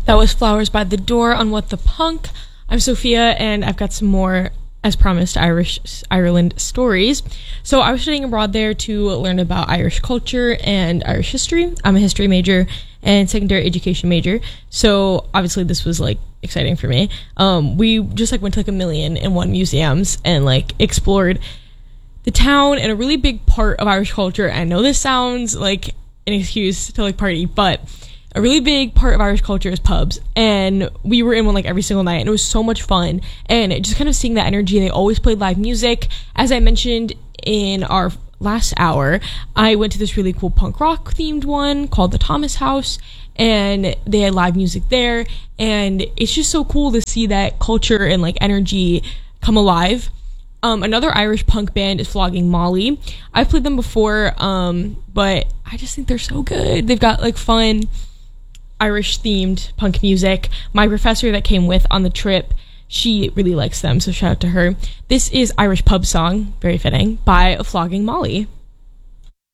That was Flowers by the Door on What the Punk. I'm Sophia, and I've got some more, as promised, Ireland stories. So I was studying abroad there to learn about Irish culture and Irish history. I'm a history major and secondary education major, so obviously this was like exciting for me. We just like went to like 1,000,001 museums and like explored the town. And a really big part of Irish culture, I know this sounds like an excuse to like party, but a really big part of Irish culture is pubs, and we were in one like every single night, and it was so much fun. And just kind of seeing that energy. They always played live music. As I mentioned in our last hour, I went to this really cool punk rock themed one called the Thomas House, and they had live music there. And it's just so cool to see that culture and like energy come alive. Another Irish punk band is Flogging Molly. I've played them before, but I just think they're so good. They've got like fun Irish themed punk music. My professor that came with on the trip, she really likes them, so shout out to her. This is Irish Pub Song, very fitting, by Flogging Molly.